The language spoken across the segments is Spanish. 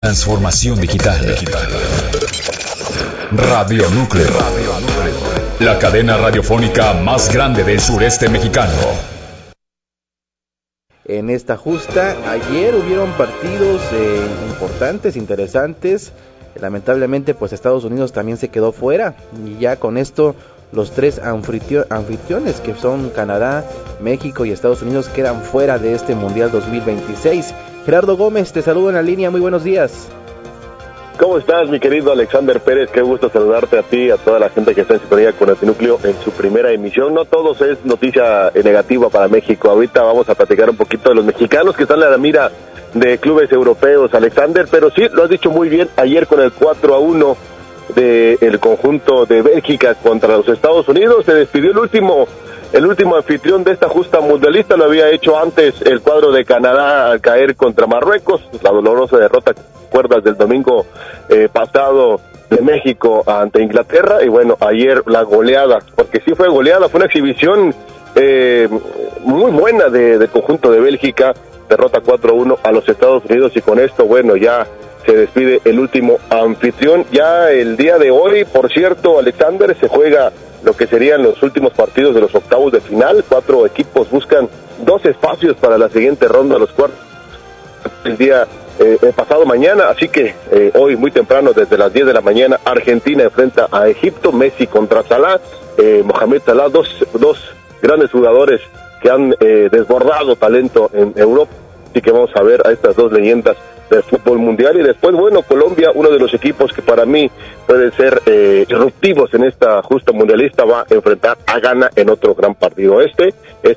transformación digital. Radio Núcleo, la cadena radiofónica más grande del sureste mexicano. En esta justa, ayer hubieron partidos importantes, interesantes. Lamentablemente, pues Estados Unidos también se quedó fuera. Y ya con esto, los tres anfitriones, que son Canadá, México y Estados Unidos, quedan fuera de este Mundial 2026. Gerardo Gómez, te saludo en la línea. Muy buenos días. ¿Cómo estás, mi querido Alexander Pérez? Qué gusto saludarte a ti, a toda la gente que está en sintonía con Antinúcleo en su primera emisión. No todos es noticia negativa para México. Ahorita vamos a platicar un poquito de los mexicanos que están a la mira de clubes europeos, Alexander, pero sí, lo has dicho muy bien, ayer con el 4-1 del conjunto de Bélgica contra los Estados Unidos, se despidió el último anfitrión de esta justa mundialista. Lo había hecho antes el cuadro de Canadá al caer contra Marruecos, la dolorosa derrota, recuerdas, del domingo pasado de México ante Inglaterra, y bueno, ayer la goleada, porque sí fue goleada, fue una exhibición muy buena del conjunto de Bélgica, derrota 4-1 a los Estados Unidos, y con esto, bueno, ya se despide el último anfitrión. Ya el día de hoy, por cierto, Alexander, se juega lo que serían los últimos partidos de los octavos de final. 4 equipos buscan 2 espacios para la siguiente ronda, los cuartos, el día pasado mañana, así que hoy muy temprano, desde las 10 de la mañana, Argentina enfrenta a Egipto, Messi contra Salah, Mohamed Salah, dos grandes jugadores que han desbordado talento en Europa, así que vamos a ver a estas dos leyendas del fútbol mundial. Y después, bueno, Colombia, uno de los equipos que para mí pueden ser disruptivos en esta justa mundialista, va a enfrentar a Ghana en otro gran partido. Este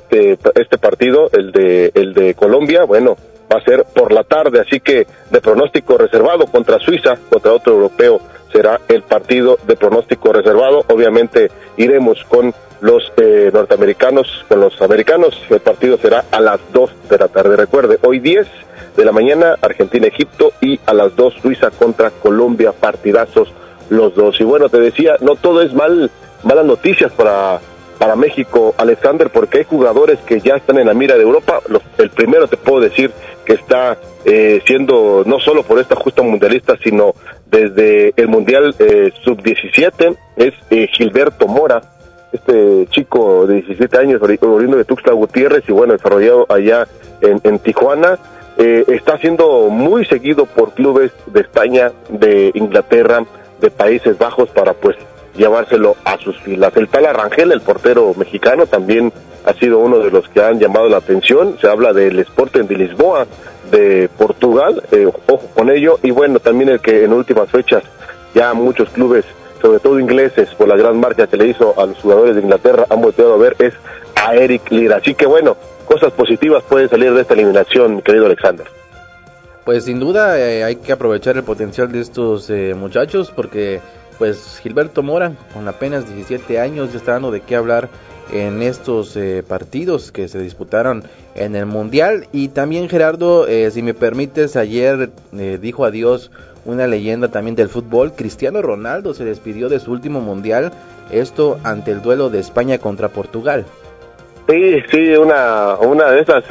partido, el de Colombia, bueno, va a ser por la tarde, así que de pronóstico reservado contra Suiza, contra otro europeo, será el partido de pronóstico reservado. Obviamente iremos con los norteamericanos, con los americanos. El partido será a las 2 de la tarde. Recuerde, hoy 10 de la mañana, Argentina-Egipto, y a las 2 Suiza contra Colombia, partidazos los dos. Y bueno, te decía, no todo es malas noticias para México, Alexander, porque hay jugadores que ya están en la mira de Europa. El primero te puedo decir que está siendo, no solo por esta justa mundialista, sino desde el Mundial Sub-17, es Gilberto Mora, este chico de 17 años, oriundo de Tuxtla Gutiérrez, y bueno, desarrollado allá en Tijuana. Está siendo muy seguido por clubes de España, de Inglaterra, de Países Bajos, para pues llevárselo a sus filas. El tal Arrangel, el portero mexicano, también ha sido uno de los que han llamado la atención. Se habla del Sporting de Lisboa de Portugal, ojo con ello. Y bueno, también el que en últimas fechas ya muchos clubes, sobre todo ingleses, por la gran marca que le hizo a los jugadores de Inglaterra, han volteado a ver, es a Eric Lira. Así que bueno, cosas positivas pueden salir de esta eliminación, querido Alexander. Pues sin duda hay que aprovechar el potencial de estos muchachos, porque pues Gilberto Mora, con apenas 17 años, ya está dando de qué hablar en estos partidos que se disputaron en el Mundial. Y también, Gerardo, si me permites, ayer dijo adiós una leyenda también del fútbol. Cristiano Ronaldo se despidió de su último Mundial, esto ante el duelo de España contra Portugal. Sí, una de esas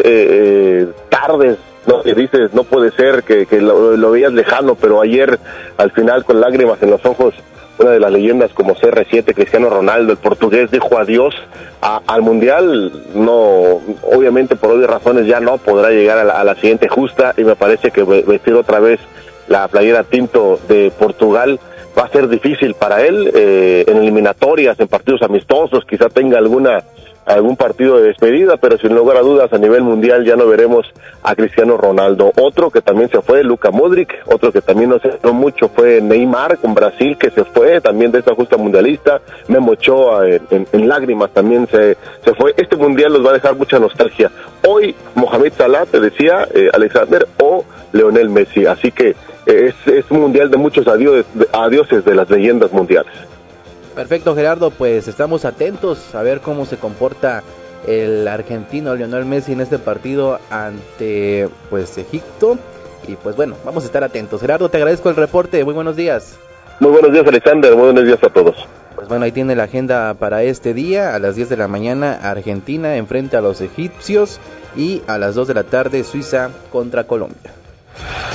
tardes, ¿no?, que dices, no puede ser, que lo veías lejano, pero ayer, al final, con lágrimas en los ojos, una de las leyendas como CR7, Cristiano Ronaldo, el portugués, dijo adiós al Mundial. No, obviamente por obvias razones ya no podrá llegar a la siguiente justa, y me parece que vestir otra vez la playera tinto de Portugal va a ser difícil para él, en eliminatorias, en partidos amistosos, quizá tenga algún partido de despedida, pero sin lugar a dudas a nivel mundial ya no veremos a Cristiano Ronaldo. Otro que también se fue, Luka Modric. Otro que también no se habló mucho fue Neymar con Brasil, que se fue también de esta justa mundialista. Memo Ochoa en lágrimas también se fue. Este mundial nos va a dejar mucha nostalgia. Hoy Mohamed Salah, te decía, Alexander, o Lionel Messi, así que es un mundial de muchos adioses de las leyendas mundiales. Perfecto, Gerardo, pues estamos atentos a ver cómo se comporta el argentino Lionel Messi en este partido ante pues Egipto, y pues bueno, vamos a estar atentos. Gerardo, te agradezco el reporte, muy buenos días. Muy buenos días, Alexander, muy buenos días a todos. Pues bueno, ahí tiene la agenda para este día. A las 10 de la mañana Argentina enfrenta a los egipcios, y a las 2 de la tarde Suiza contra Colombia.